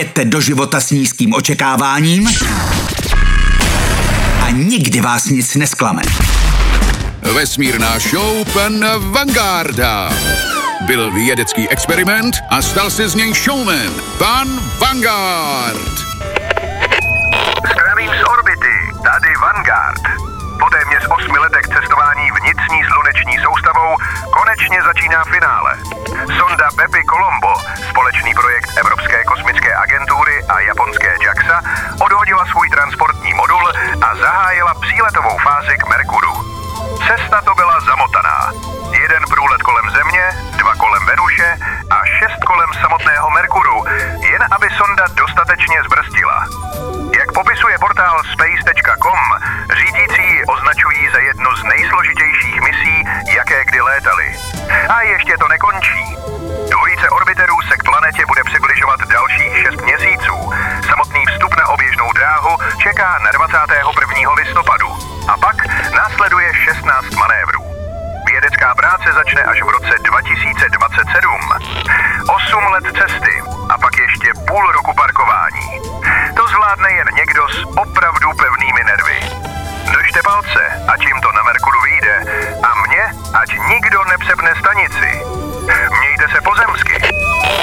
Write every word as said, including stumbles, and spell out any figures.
Jděte do života s nízkým očekáváním a nikdy vás nic nesklame. Vesmírná show pana Vangarda. Byl vědecký experiment a stal se z něj showman. Pan Vanguard. Zdravím z orbity, tady Vanguard. Po téměř osmi letech cestování vnitřní sluneční soustavou konečně začíná finále. Sonda Bepi Colombo, společný projekt Evropské kosmické agentury a japonské JAXA, odhodila svůj transportní modul a zahájila příletovou fázi k Merkuru. Cesta to byla zamotaná. Jeden průlet kolem Země, dva kolem Venuše a šest kolem samotného Merkuru, jen aby sonda dostatečně zbrzdila. Jak popisuje portál space tečka com, řídící ji označují za jednu z nejsložitějších misí, jaké kdy létaly. A ještě to nekončí. Dvojice orbiterů se k planetě bude přibližovat dalších šest měsíců. Samotný vstup na oběžnou dráhu čeká na dvacátého prvního listopadu. A pak následuje šestnáct manévrů. Vědecká práce začne až v roce dva tisíce dvacet sedm. Osm let cesty a pak ještě půl roku parkování. To zvládne jen někdo s opravdu pevnými nervy. Držte palce, ať jim to na Merkuru vyjde a mě, ať nikdo nepřepne stanici. Mějte se pozemsky